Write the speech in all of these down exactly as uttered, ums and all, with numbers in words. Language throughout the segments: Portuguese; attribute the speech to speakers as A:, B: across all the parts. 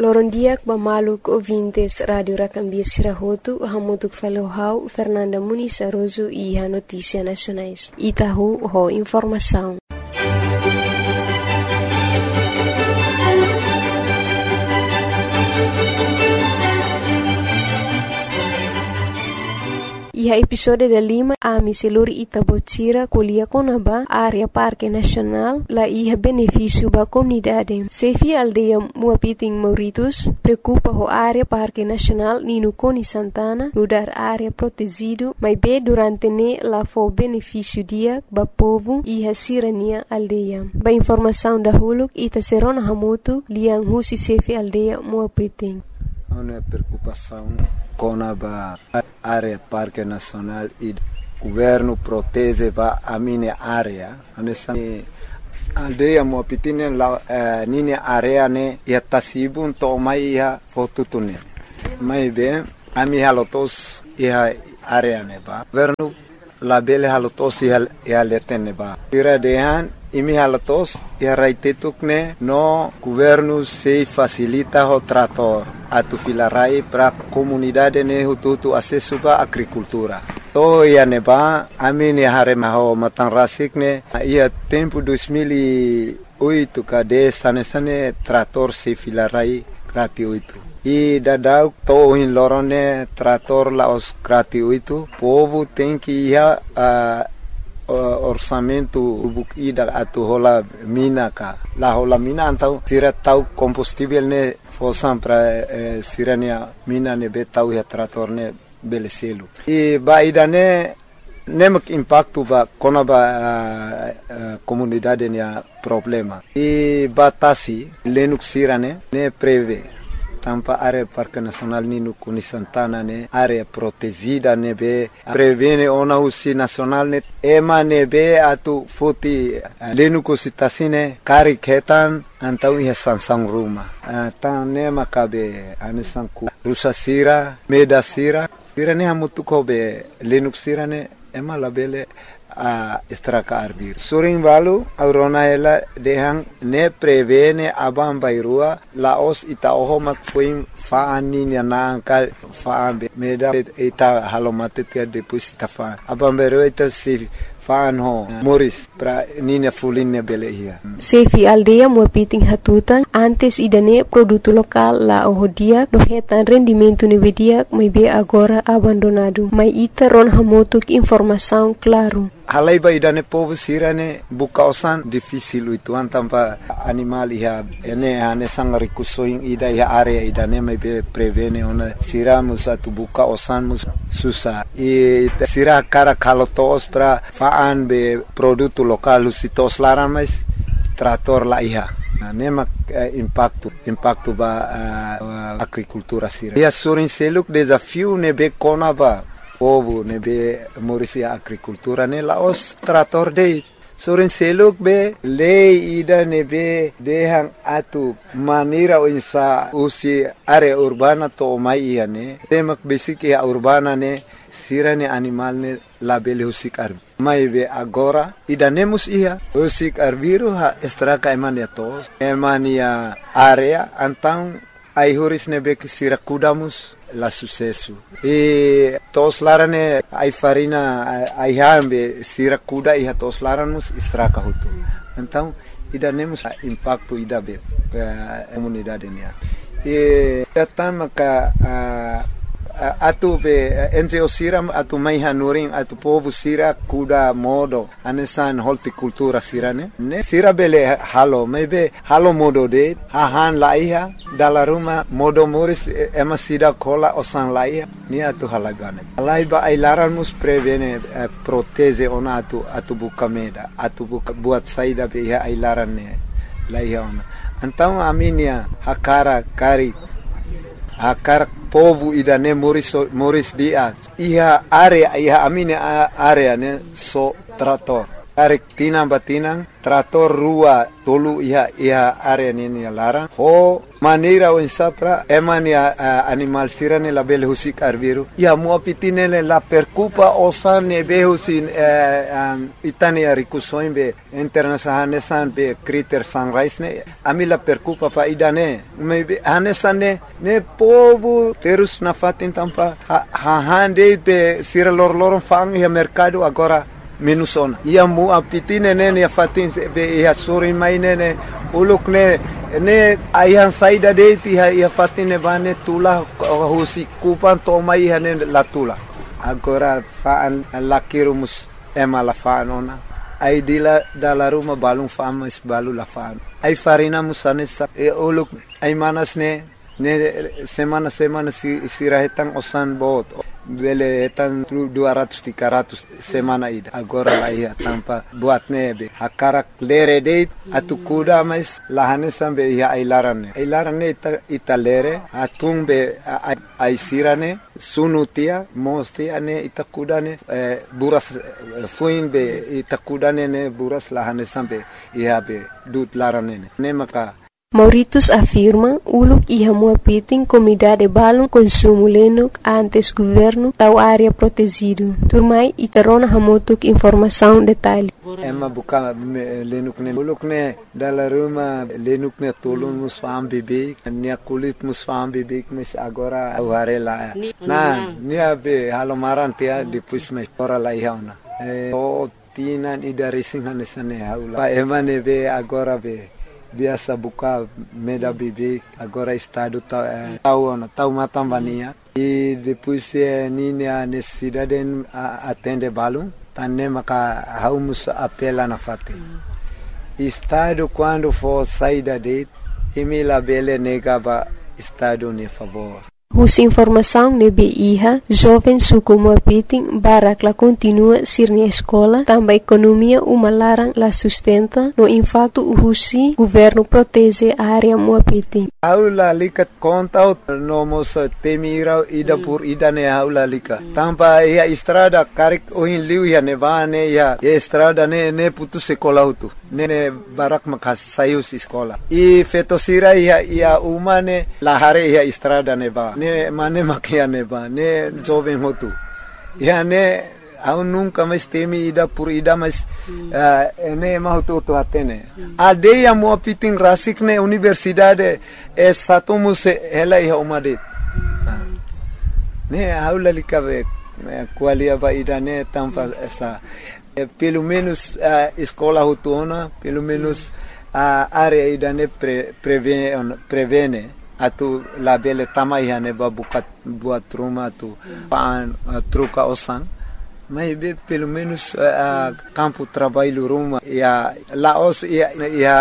A: Lorondiak bamaluk ouvintes Radio Rakambia Sirahotu, hamutuk falohau Fernanda Muniz Aroso e a Notícia Nacionais. Itahu ho informação. E a episódio da Lima, a miseluri Itabotira, colia conaba, área Parque Nacional, lá ia benefício para a comunidade. Sefi aldeia Muapiting Mauritus, preocupa a área Parque Nacional Nino Coni Santana, no dar área protegido, mas bem durante ne lá foi benefício dia, para povo e a sirania aldeia. Ba informação da Huluk, ita serona hamutu, liang husi sefi aldeia Muapiting.
B: Uma preocupação com a área Parque Nacional e o governo protege a minha área. A aldeia Muapiting la minha área ne ia tasibun to mai ia fotutune. Mai bem a minha halotos ia área ne ba. Governo la bele halotos ia ia letene ba. Tira dehan imi halatos ia raitetukne no governo se facilita o trator atu filarai para comunidade ne hututu acesso ba agricultura. To ia neba amini hare maho matanrasik ne ia tempo dois mil e oito kade stanesane trator se filarai gratuito. E dadau to in lorone trator la os gratuito. Povo tem que ia a orçamento ida atu hola mina ka la hola mina antau sira tau combustível ne fosan para eh, sirania mina ne betau ya trator ne beleselu e ba ida ne nemak impacto ba kona ba uh, uh, comunidade ne problema e batasi lenuk sirane ne preve tampa área Parque Nacional Nino Coni Santana ne área protegida ne be prevene ona usi nacional ne ema ne be atu futi lenu kositasine kari ketan antau ia sansang ruma ta ne makabe anisanku rusa sira meda sira sira ne hamutu ko be lenu sira ne ema labele a estraka arbir suring balu aurona ela dehang ne prevene abam bairua laos ita ohomak fuim faani ni ananka faambe meda ita halomate tia depois ita fa abam bairua ita si faan ho moris pra nina fulinne belehia
A: Sefi aldeia Muapiting hatutan antes idane produto lokal la ohodia dohetan rendimento nevedia mai be agora abandonado mai ita ron hamotuk informação claro.
B: Halai ba idane povo sirane bukausan difícil itu antampa animal iha ene ane sang rikusoing ida iha area idane mai be prevene ona siramus atu bukausan mus susah e sira cara kalotos pra faan be produto lokal sitos laran mais trator la iha nema uh, impacto impacto ba uh, agricultura sira ia surin seluk desafio ne be konaba povo ne be morisia agricultura ne laos trator de soren seluk be le ida ne be dehang atu manira insa usi area urbana to mai ne temak basic ya urbana ne sirane animal ne labele husik arbi mai be agora ida nemus ia husik arbiru ha estraka emania tos emania area antang ai huris ne be sira kudamus la sucesso e tos larane ai farina ai hambe sira kuda iha tos laramus estraka hutu então ida nemus impacto ida be comunidade nia e tama ka atu be enze osiram atu mai hanuring atu povo sira kuda modo anesan horticultura sirane ne sira bele halo mebe halo modo de hahan laiha dala ruma modo moris ema sida kola osan laiha ni atu halagane laiba ailaran mus prevene eh, proteze ona atu atu bukameda atu buka buat saida be ya ailaran ne laiha ona então aminia hakara kari hakar povo idane moris moris dia iha area iha amine area ne so trator tarik tinang batinang trator rua tolu iha iha area nini larang ho maneira o insapra emani uh, animal sirane la bele husik arbiru ia mua pitinele la percupa osane behusin uh, um, itani arikusoin be internasahane san be kriter sunrise ne ami la percupa pa idane me hanesane ne povo terus na fatin tampa ha, ha hande be sira lor lor fang ia mercado agora minusona ia mu apitine ne ne fatin be ia sorin mai ne uluk ne ne ayang saida de ti ia fatine bane tula husi kupan to mai hane la tula agora faan lakirumus ema la faanona ai dila dala ruma balung famas balu la faan ai farina musane sa e uluk ai manas ne ne semana semana si sirahetang osan bot bele etan dua ratus tiga ratus semana ida agora la ia tampa buat nebe hakarak lere de atu kuda mais lahane sambe ia ailarane ailarane ita, ita lere atung be ai sirane sunutia mostia ne ita kudane eh, buras eh, fuin be ita kudane ne buras lahane sambe ia be dut larane ne maka
A: Mauritius afirma uluk iha mua piting comunidade balon consumo lenuk antes governo tau área protegido. Turmai itarona hamutuk informação detalhe.
B: Emma buka lenuk ne uluk ne dala ruma lenuk ne tolun musfam bibik nia kulit musfam bibik mes agora aware la. Na nia be halomaran tia depois me ora la ihauna. Eh o tinan idarisin hanesane haula. Pa emane be agora be biasa buka meda bibik agora estado tau eh, tau na tau matambania e depois eh, nini a necessidade a atende balum tanne maka haumus apela na fate mm. Estado quando for saída de emila bele negava estado ne favor.
A: Hus informação nebe iha, jovem suku muapiting barak la continua sirni escola, também economia uma larang la sustenta, no impacto husi governo protege a área muapiting.
B: Aula likat kontau no mos temira ida pur ida ne aula lika. Tampa ia estrada karik ohin liu ya nevane ya estrada ne ne putu sekolah utu. Nene barak makas sayus sekolah. I fetosira ia ia umane lahare ia estrada neba. Ne mane makia neba. Ne jovem hotu. Ya ne au nunca mais temi ida por ida mas uh, ne mahutu tu atene. Ade ya mo piting rasik ne universidade é satumus ela ia umade. Ne aula likabe qualia ba ida ne tampa essa É, pelo menos a uh, escola rotona, pelo menos a uh, área idane pre, prevene, prevene atu labele tamai hane babukat buat rumah tu pan uh, truca osan, mas be, pelo menos a uh, campo trabalho rumah ya laos ya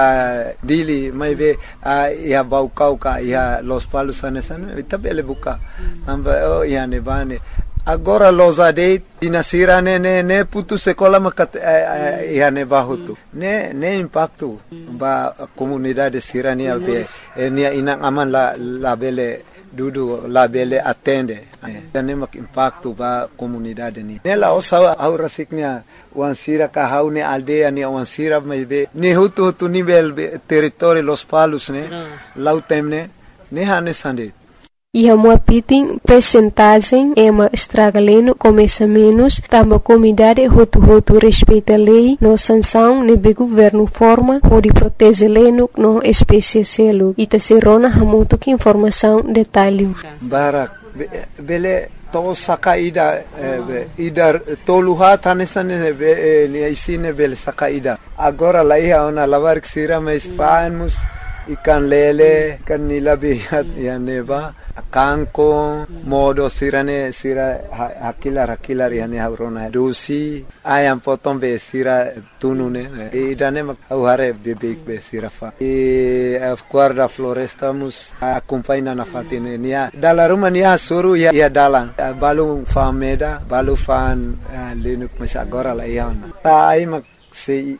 B: ya dili mas be uh, ya baukau ka ya los palos sana sana itabele buka tamba oh ya ne bane. Agora losade dinasira ne ne ne putu sekolah makat eh, eh, ne bahutu ne ne impacto ba comunidade sirania be eh, nia inang aman la la bele dudu la bele atende eh, ne mak impacto ba comunidade ni ne la osa aura siknya wansira ka haune aldea ni wansira me be ne hutu hutu nivel territorio los palos ne lautemne ne hane sande.
A: Iha muapiting percentagem ema estragaleno começa menos, tamba comunidade hotu-hotu respeita lei, no sanção nebe governo forma, pode proteger leno no espécie selo. Ita serona hamuto que informação detalhe.
B: Barak, bele to saka ida, ida toluha tanesane ni isine bele saka ida. Agora lá iha ona lavar que sira mais fanos, ikan lele, ikan nilabihat ya neba. Kanko modo sirane sira hakilar hakilar yani haurona dosi ayam potong be sira tunune idane mak hare bebek be sira fa e guarda floresta mus acompanha na fatine nia dala rumania suru ya ya dalang balu fameda balu fan lenuk mas agora la iana ta ai mak se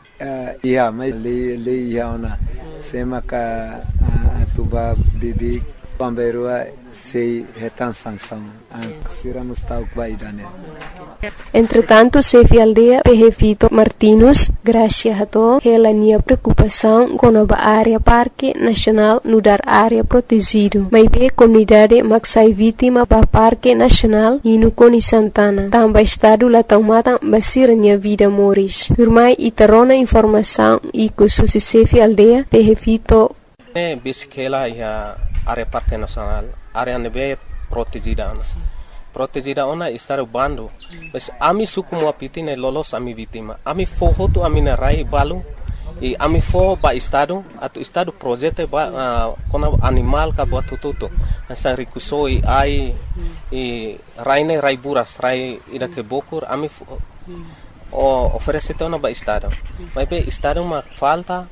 B: ia mai le le iana se maka tuba bebek pamberua sei retan sanção sira mustauk baidane
A: Entretanto, Sefi Aldea Pehevito Martinus, Gracia Hato, ela nia preocupação com a área Parque Nacional nudar área protegido. Mas be comunidade maxai vítima ba Parque Nacional e no Coni Santana. Também estado lá tomada basira nia vida moris. Turmai itarona informação e com susi Sefi Aldea Pehevito.
C: Ne bisikela ya área Parque Nacional, área nebe protegida. Protegida ona estar bando, mas ami suku mo apiti ne lolos ami vítima. Ami foho tu ami na rai balu, e ami fo ba estado, atu estado projeto ba uh, kona animal ka buat tututu. Asa rikusoi ai e rai ne rai buras rai ida ke bokur ami fo, o oferece te ona ba estado. Mas be estado ma falta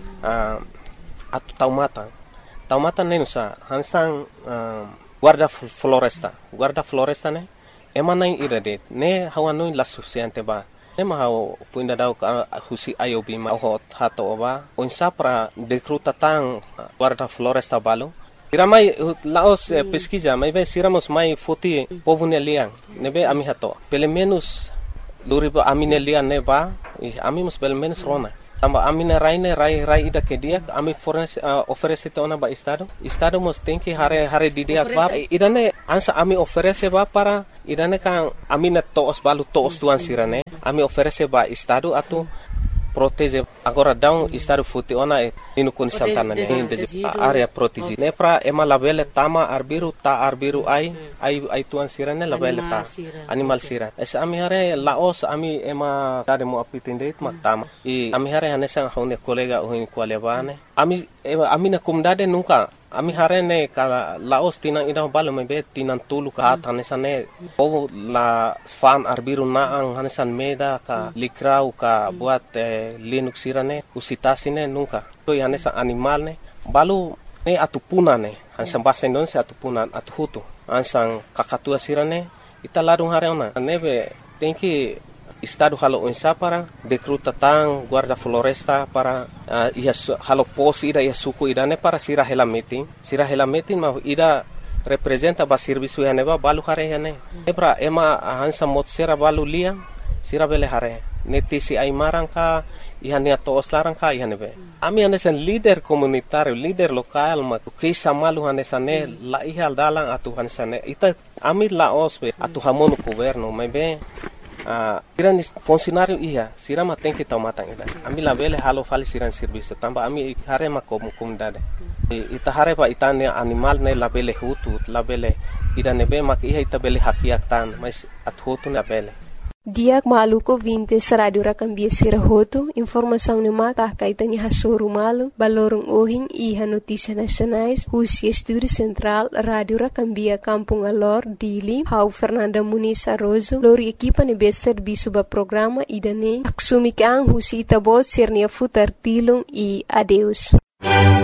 C: uh, atu taumata. Taumata ne nusa hansang uh, guarda floresta, guarda floresta ne, emana ira de, ne hawanui la suficiente ba, ne ma hau puinda dau ka husi ayobi ma ho hato ba, onsa para decruta tang guarda floresta balo. Iramai laos eh, pesquisa, mai be siramos mai foti povune liang, ne be ami hato. Pelo menos luriba amine liang ne ba, e ami mus pelo menos rona. Tamba amina raine rai rai ida ke dia ami fornece uh, oferece te ona ba estado estado mos tem que hare hare di dia ba idane ansa ami oferece ba para idane kan amina toos balu toos tuan sirane ami oferece ba estado atu protege agora down estado futi ona e nino con Santana ne area protege ne pra ema labele tama arbiru ta arbiru ai ai ai tuan sirane labele ta animal sira es ami hare laos ami ema tade mo apitinde mak tama e ami hare hanesa hone kolega ohin kwalebane ami ami na kumdade nunca ami hare ne ka laos tinang ida balo mebe tinang tulu ka hanesa ne o la fan arbiru na ang hanesan meda ka likrau ka buat eh, linux sirane usitasine nunca to hanesa animal ne balu ne atupuna ne hansan bahasa Indonesia atupunan atuhutu hansan kakatua sirane ita ladung hare ona nebe tenki estado halo onsa para decruta tang guarda floresta para uh, ia halo pos ida ia suku ida ne para sira hela meeting sira hela meeting ma ida representa ba serviço ya neba balu hare ya ne ebra ema hansa mot sira balu lia sira bele hare netisi ai marangka ihan nia toos larangka ihan nebe ami hanesan leader komunitario leader lokal ma kisa malu hanesane la ihal dalang atu hanesane ita ami laos be atu hamon governo mebe Uh, siran funcionário ia, sirama tem que tomar tang ida. Ami la bele halo fali siran serviço, tamba ami hare ma kom comunidade. E ita hare pa itane animal ne la bele hutu, la bele ida nebe mak ia ita bele hakiak tan, mas at hutu na bele.
A: Diak maluko vinte radio rakambia sira hotu, informação ne mata kaitani hasuru malu, balorong ohin iha notícia nacionais, Husi Estúdio Central, Radio Rakambia Kampung Alor, Dili, Hau Fernanda Muniz Arrozo, lori equipa ne bester bisuba programa idane, aksumik ang Husi Itabot sirnia futar tilong e adeus.